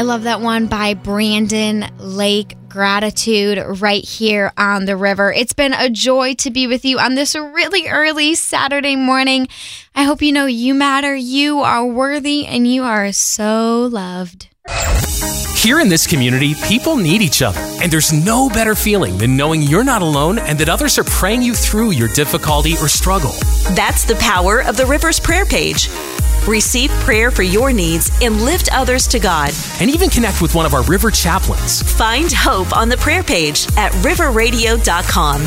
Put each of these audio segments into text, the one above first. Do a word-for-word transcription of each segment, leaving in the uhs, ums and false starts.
I love that one by Brandon Lake. Gratitude right here on the river. It's been a joy to be with you on this really early Saturday morning. I hope you know you matter, you are worthy, and you are so loved. Here in this community, people need each other, and there's no better feeling than knowing you're not alone and that others are praying you through your difficulty or struggle. That's the power of the River's prayer page. Receive prayer for your needs and lift others to God. And even connect with one of our River chaplains. Find hope on the prayer page at river radio dot com.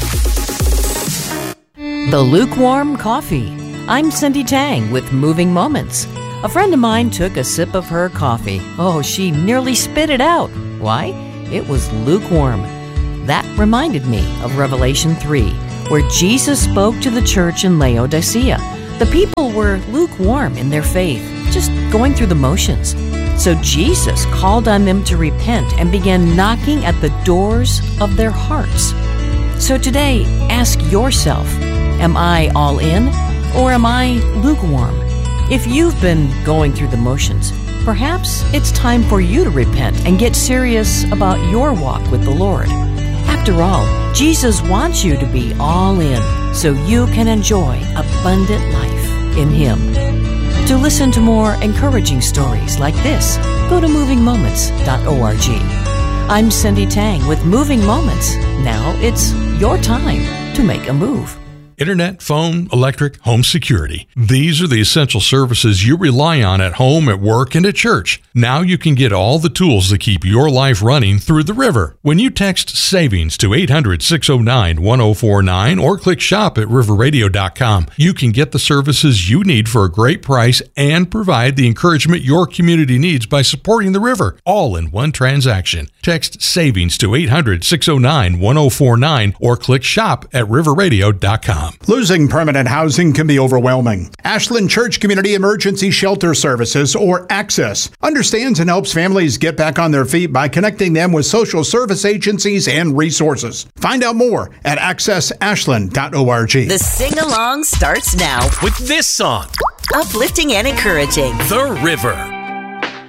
The Lukewarm Coffee. I'm Cindy Tang with Moving Moments. A friend of mine took a sip of her coffee. Oh, she nearly spit it out. Why? It was lukewarm. That reminded me of Revelation three, where Jesus spoke to the church in Laodicea. The people were lukewarm in their faith, just going through the motions. So Jesus called on them to repent and began knocking at the doors of their hearts. So today, ask yourself, am I all in or am I lukewarm? If you've been going through the motions, perhaps it's time for you to repent and get serious about your walk with the Lord. After all, Jesus wants you to be all in so you can enjoy abundant life in Him. To listen to more encouraging stories like this, go to moving moments dot org. I'm Cindy Tang with Moving Moments. Now it's your time to make a move. Internet, phone, electric, home security. These are the essential services you rely on at home, at work, and at church. Now you can get all the tools that keep your life running through the river. When you text SAVINGS to eight hundred, six oh nine, one oh four nine or click shop at river radio dot com, you can get the services you need for a great price and provide the encouragement your community needs by supporting the river, all in one transaction. Text SAVINGS to eight hundred, six oh nine, one oh four nine or click shop at river radio dot com. Losing permanent housing can be overwhelming. Ashland Church Community Emergency Shelter Services, or ACCESS, understands and helps families get back on their feet by connecting them with social service agencies and resources. Find out more at access ashland dot org. The sing-along starts now With this song, uplifting and encouraging. The River.